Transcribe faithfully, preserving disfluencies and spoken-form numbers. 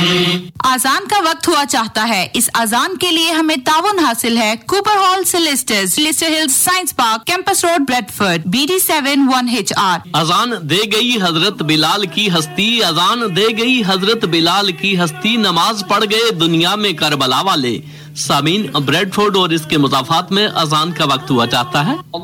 अजान का वक्त हुआ चाहता है। इस अजान के लिए हमें ताउन हासिल है Cooper hall सिलिस्टर्स, Leicester hills science park, campus road, Bradford, B D seven one H R. अजान दे गई हजरत बिलाल की हस्ती, अजान दे गई हजरत बिलाल की हस्ती, नमाज पढ़ गए दुनिया में करबला वाले। सामीन, ब्रेडफोर्ड और इसके मुजाफात में अजान का वक्त हुआ चाहता है।